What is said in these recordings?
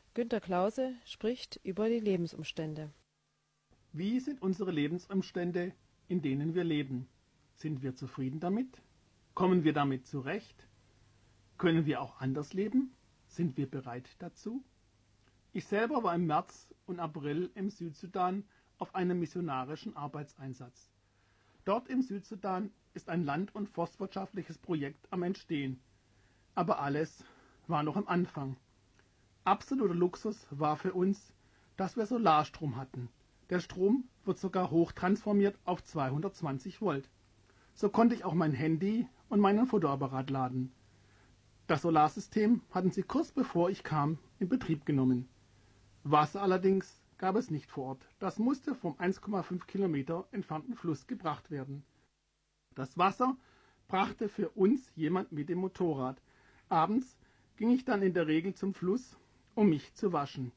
Günter Klause spricht über die Lebensumstände. Wie sind unsere Lebensumstände, in denen wir leben? Sind wir zufrieden damit? Kommen wir damit zurecht? Können wir auch anders leben? Sind wir bereit dazu? Ich selber war im März und April im Südsudan auf einem missionarischen Arbeitseinsatz. Dort im Südsudan ist ein land- und forstwirtschaftliches Projekt am Entstehen. Aber alles war noch am Anfang. Absoluter Luxus war für uns, dass wir Solarstrom hatten. Der Strom wird sogar hochtransformiert auf 220 Volt. So konnte ich auch mein Handy und meinen Fotoapparat laden. Das Solarsystem hatten sie kurz bevor ich kam in Betrieb genommen. Wasser allerdings gab es nicht vor Ort. Das musste vom 1,5 Kilometer entfernten Fluss gebracht werden. Das Wasser brachte für uns jemand mit dem Motorrad. Abends ging ich dann in der Regel zum Fluss, um mich zu waschen.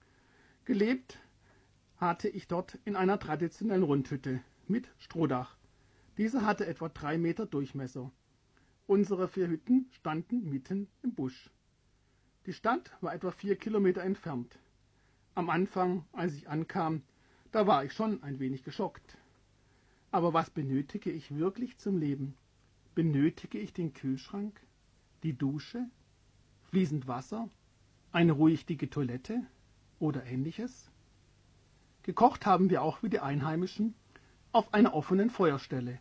Gelebt hatte ich dort in einer traditionellen Rundhütte mit Strohdach. Diese hatte etwa 3 Meter Durchmesser. Unsere 4 Hütten standen mitten im Busch. Die Stadt war etwa 4 Kilometer entfernt. Am Anfang, als ich ankam, da war ich schon ein wenig geschockt. Aber was benötige ich wirklich zum Leben? Benötige ich den Kühlschrank, die Dusche, fließend Wasser, eine ruhig dicke Toilette oder ähnliches? Gekocht haben wir auch wie die Einheimischen auf einer offenen Feuerstelle.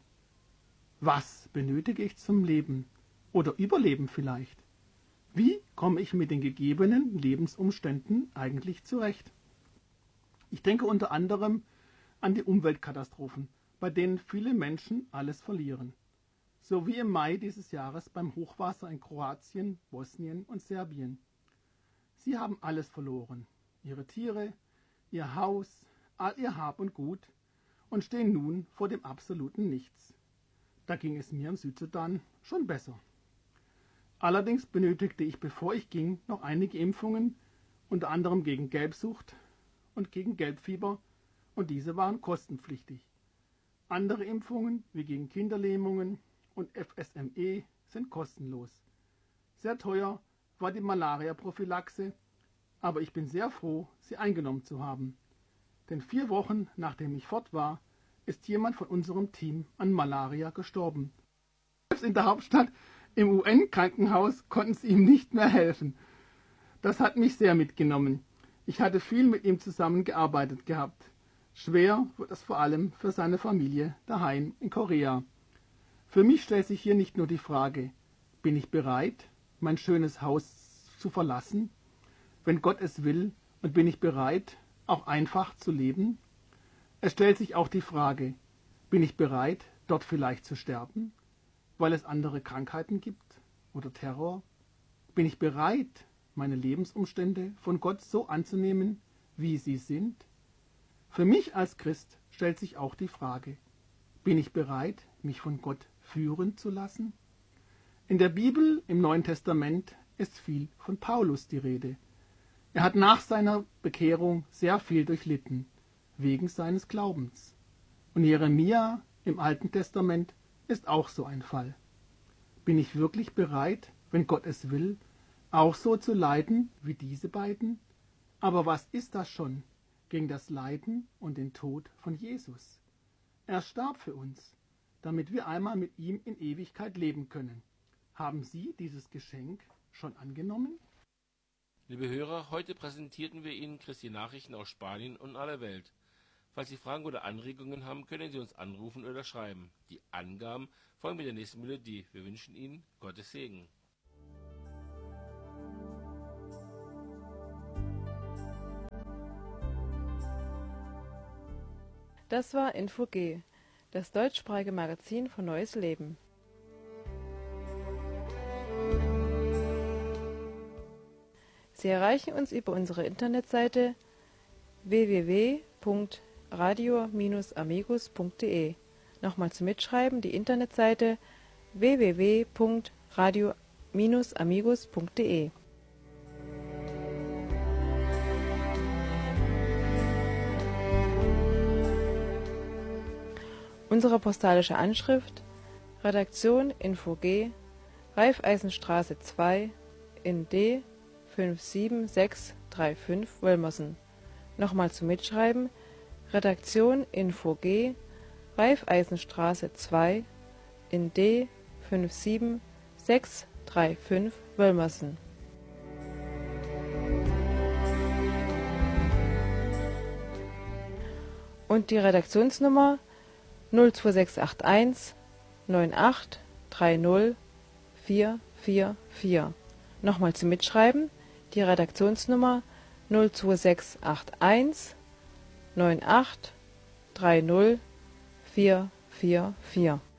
Was benötige ich zum Leben oder Überleben vielleicht? Wie komme ich mit den gegebenen Lebensumständen eigentlich zurecht? Ich denke unter anderem an die Umweltkatastrophen, bei denen viele Menschen alles verlieren. So wie im Mai dieses Jahres beim Hochwasser in Kroatien, Bosnien und Serbien. Sie haben alles verloren, ihre Tiere, ihr Haus, all ihr Hab und Gut und stehen nun vor dem absoluten Nichts. Da ging es mir im Südsudan schon besser. Allerdings benötigte ich, bevor ich ging, noch einige Impfungen, unter anderem gegen Gelbsucht und gegen Gelbfieber, und diese waren kostenpflichtig. Andere Impfungen, wie gegen Kinderlähmungen und FSME, sind kostenlos. Sehr teuer war die Malaria-Prophylaxe, aber ich bin sehr froh, sie eingenommen zu haben. Denn 4 Wochen nachdem ich fort war, ist jemand von unserem Team an Malaria gestorben. Selbst in der Hauptstadt im UN-Krankenhaus konnten sie ihm nicht mehr helfen. Das hat mich sehr mitgenommen. Ich hatte viel mit ihm zusammengearbeitet gehabt. Schwer wird es vor allem für seine Familie daheim in Korea. Für mich stellt sich hier nicht nur die Frage, bin ich bereit, mein schönes Haus zu verlassen, wenn Gott es will, und bin ich bereit, auch einfach zu leben? Es stellt sich auch die Frage, bin ich bereit, dort vielleicht zu sterben, weil es andere Krankheiten gibt oder Terror? Bin ich bereit, meine Lebensumstände von Gott so anzunehmen, wie sie sind? Für mich als Christ stellt sich auch die Frage, bin ich bereit, mich von Gott führen zu lassen? In der Bibel, im Neuen Testament, ist viel von Paulus die Rede. Er hat nach seiner Bekehrung sehr viel durchlitten, wegen seines Glaubens. Und Jeremia im Alten Testament ist auch so ein Fall. Bin ich wirklich bereit, wenn Gott es will, auch so zu leiden wie diese beiden? Aber was ist das schon gegen das Leiden und den Tod von Jesus? Er starb für uns, damit wir einmal mit ihm in Ewigkeit leben können. Haben Sie dieses Geschenk schon angenommen? Liebe Hörer, heute präsentierten wir Ihnen Christi Nachrichten aus Spanien und aller Welt. Falls Sie Fragen oder Anregungen haben, können Sie uns anrufen oder schreiben. Die Angaben folgen mit der nächsten Melodie. Wir wünschen Ihnen Gottes Segen. Das war Info-G, das deutschsprachige Magazin von Neues Leben. Sie erreichen uns über unsere Internetseite www.radio-amigos.de. Nochmal zum Mitschreiben, die Internetseite www.radio-amigos.de. Unsere postalische Anschrift: Redaktion Info-G, Raiffeisenstraße 2 in D 576 635 Wölmersen. Nochmal zum Mitschreiben: Redaktion Info G, Raiffeisenstraße 2 in D 57635 Wölmersen. Und die Redaktionsnummer 02681 9830 444. Nochmal zum Mitschreiben: die Redaktionsnummer 02681 9830 444.